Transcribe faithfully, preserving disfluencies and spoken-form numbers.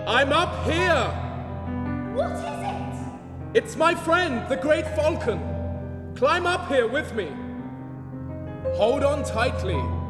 I'm up here! What is it? It's my friend, the Great Falcon. Climb up here with me. Hold on tightly.